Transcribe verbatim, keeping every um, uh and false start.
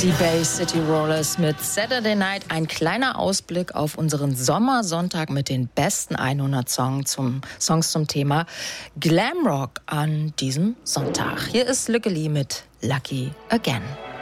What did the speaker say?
Die Bay City Rollers mit Saturday Night. Ein kleiner Ausblick auf unseren Sommersonntag mit den besten hundert Songs zum, Songs zum Thema Glamrock an diesem Sonntag. Hier ist Lückeli mit Lucky Again.